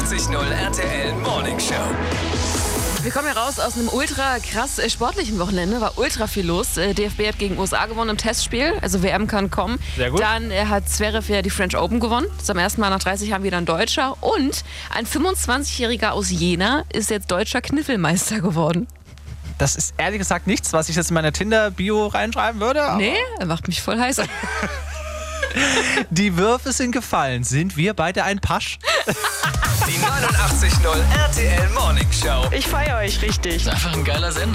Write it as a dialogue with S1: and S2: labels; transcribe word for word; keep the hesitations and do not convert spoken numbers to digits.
S1: neunundachtzig Komma null R T L Morning Show.
S2: Wir kommen ja raus aus einem ultra krass äh, sportlichen Wochenende. War ultra viel los. Äh, D F B hat gegen U S A gewonnen im Testspiel. Also W M kann kommen.
S3: Sehr gut.
S2: Dann äh, hat Zverev ja die French Open gewonnen. Das ist zum ersten Mal nach dreißig Jahren wieder ein Deutscher. Und ein fünfundzwanzigjähriger aus Jena ist jetzt deutscher Kniffelmeister geworden.
S3: Das ist ehrlich gesagt nichts, was ich jetzt in meine Tinder-Bio reinschreiben würde. aber
S2: Nee, er macht mich voll heiß.
S3: Die Würfe sind gefallen. Sind wir beide ein Pasch?
S1: Die neunundachtzig Komma null R T L Morning Show.
S4: Ich feiere euch richtig.
S1: Ist einfach ein geiler Sender.